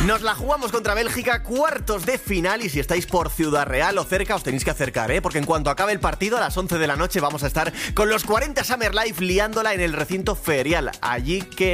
Nos la jugamos contra Bélgica, cuartos de final, y si estáis por Ciudad Real o cerca os tenéis que acercar, porque en cuanto acabe el partido a las 11 de la noche vamos a estar con los 40 Summer Live liándola en el recinto ferial. Allí que